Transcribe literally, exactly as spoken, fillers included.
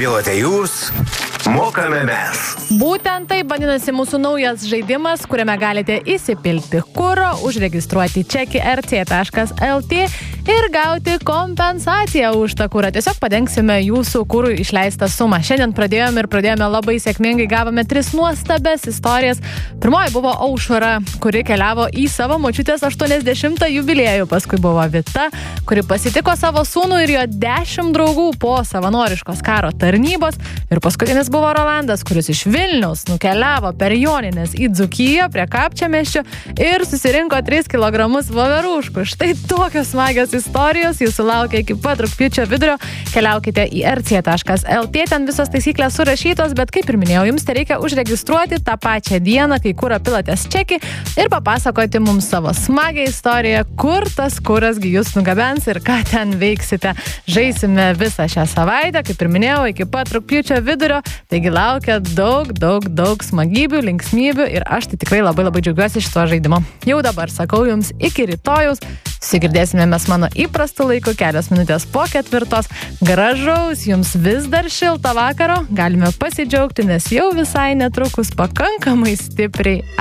pilote jūs, mokame mes. Būtent tai vadinasi mūsų naujas žaidimas, kuriame galite įsipilti kuro, užregistruoti čekį er cė taškas el tė ir gauti kompensaciją už tą kurą. Tiesiog padengsime jūsų kurui išleistą sumą. Šiandien pradėjome ir pradėjome labai sėkmingai, gavome tris nuostabes istorijas. Pirmoji buvo Aušra, kuri keliavo į savo močiutės aštuoniasdešimtą jubiliejų. Paskui buvo Vita, kuri pasitiko savo sūnų ir jo dešimt draugų po savanoriškos karo tarnybos. Ir paskutinis buvo Rolandas, kuris iš Vilniaus nukeliavo per Jonines į Dzūkiją prie Kapčiamiesčio ir susirinko tris kilogramus voverūškų. Štai tokios smagios istorijos jūsų laukia iki pat rugpjūčio vidurio. Keliaukite į er cė taškas el tė, ten visos taisyklės surašytos, bet kaip ir minėjau, jums tai reikia užregistruoti tą pačią dieną, kai kurą pilatės čekį ir papasakoti mums savo smagią istoriją, kur tas kurasgi jūs nugabens ir ką ten veiksite. Žaisime visą šią savaitę, kaip ir minėjau, iki pat rugpjūčio vidurio, taigi laukia daug, daug, daug smagybių, linksmybių ir aš tai tikrai labai labai džiaugiuosi šito žaidimo. Jau dabar sakau jums iki rytojaus, susigirdėsime mes mano įprastu laiku kelios minutės po ketvirtos. Gražaus jums vis dar šilto vakaro, galime pasidžiaugti, nes jau visai netrukus pakankamai stipriai